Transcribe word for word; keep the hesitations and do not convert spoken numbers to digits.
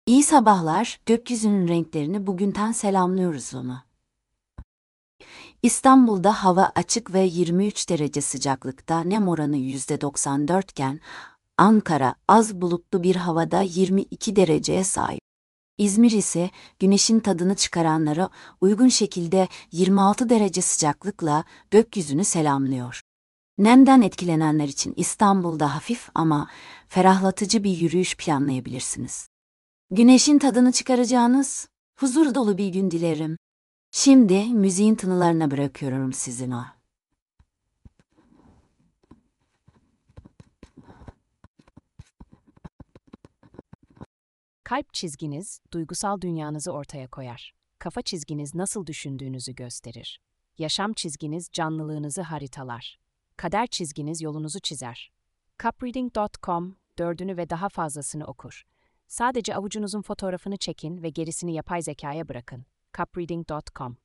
İyi sabahlar, gökyüzünün renklerini bugünden selamlıyoruz onu. İstanbul'da hava açık ve yirmi üç derece sıcaklıkta, nem oranı yüzde doksan dört iken, Ankara az bulutlu bir havada yirmi iki dereceye sahip. İzmir ise güneşin tadını çıkaranlara uygun şekilde yirmi altı derece sıcaklıkla gökyüzünü selamlıyor. Nemden etkilenenler için İstanbul'da hafif ama ferahlatıcı bir yürüyüş planlayabilirsiniz. Güneşin tadını çıkaracağınız huzur dolu bir gün dilerim. Şimdi müziğin tınılarına bırakıyorum sizin o. Kalp çizginiz, duygusal dünyanızı ortaya koyar. Kafa çizginiz nasıl düşündüğünüzü gösterir. Yaşam çizginiz canlılığınızı haritalar. Kader çizginiz yolunuzu çizer. cupreading nokta com dördünü ve daha fazlasını okur. Sadece avucunuzun fotoğrafını çekin ve gerisini yapay zekaya bırakın. cupreading nokta com